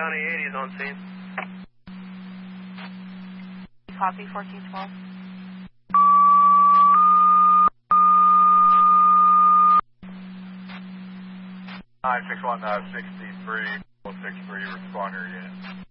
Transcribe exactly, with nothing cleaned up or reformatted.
County eighty is on scene. Copy, fourteen twelve. nine six one, uh, sixty-three, six three, responder unit.